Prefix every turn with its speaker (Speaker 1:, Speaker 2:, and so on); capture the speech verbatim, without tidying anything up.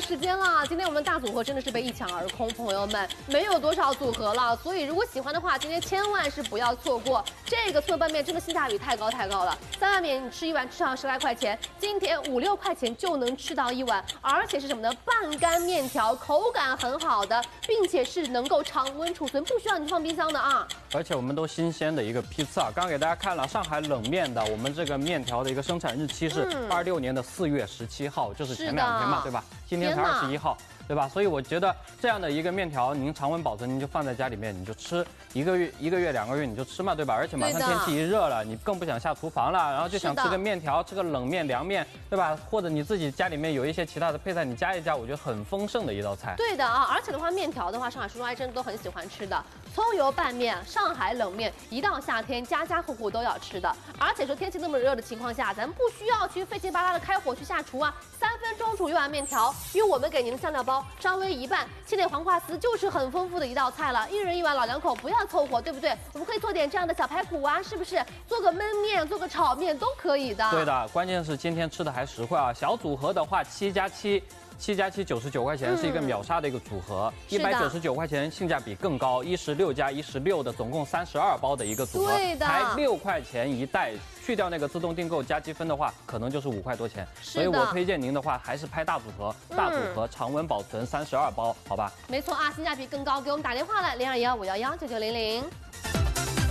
Speaker 1: 时间了，今天我们大组合真的是被一抢而空，朋友们没有多少组合了，所以如果喜欢的话，今天千万是不要错过。这个脆拌面真的性价比太高太高了，三碗面你吃一碗至少十来块钱，今天五六块钱就能吃到一碗，而且是什么呢？半干面条，口感很好的，并且是能够常温储存，不需要你放冰箱的啊。
Speaker 2: 而且我们都新鲜的一个批次啊，刚刚给大家看了上海冷面的，我们这个面条的一个生产日期是二六年的四月十七号，就是前两天嘛，对吧？今天才二十一号，对吧？所以我觉得这样的一个面条，您常温保存，您就放在家里面，你就吃一个月、一个月、两个月你就吃嘛，对吧？而且马上天气一热了，你更不想下厨房了，然后就想吃个面条，吃个冷面、凉面，对吧？或者你自己家里面有一些其他的配菜，你加一加，我觉得很丰盛的一道菜。对的啊，而且的话，面条的话，上海叔叔阿姨真的都很喜欢吃的。葱油拌面、上海冷面，一到夏天家家户户都要吃的。而且说天气那么热的情况下，咱们不需要去费劲巴拉的开火去下厨啊，三分钟煮一碗面条，用我们给您的香料包稍微一拌，切点黄瓜丝，就是很丰富的一道菜了。一人一碗，老两口不要凑合，对不对？我们可以做点这样的小排骨啊，是不是？做个焖面，做个炒面都可以的。对的，关键是今天吃的还实惠啊，小组合的话七加七。七加七九十九块钱是一个秒杀的一个组合，一百九十九块钱性价比更高，一十六加一十六的总共三十二包的一个组合，才六块钱一袋，去掉那个自动订购加积分的话，可能就是五块多钱。所以我推荐您的话还是拍大组合，大组合常温保存三十二包，好吧？没错啊，性价比更高，给我们打电话来零二幺五幺幺九九零零。